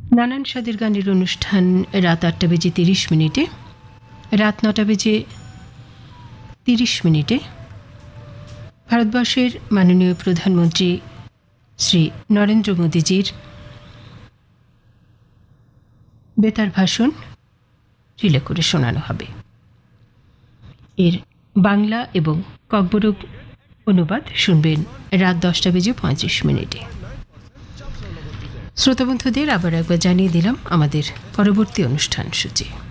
নানান স্বাদের গানের অনুষ্ঠান রাত 8:30 রাত 9:30 ভারতবর্ষের মাননীয় প্রধানমন্ত্রী শ্রী নরেন্দ্র মোদীজির বেতার ভাষণ রিলে করে শোনানো হবে। এর বাংলা এবং ককবরক অনুবাদ শুনবেন রাত 10:35। শ্রোতাবন্ধুদের আবার একবার জানিয়ে দিলাম আমাদের পরবর্তী অনুষ্ঠান সূচি।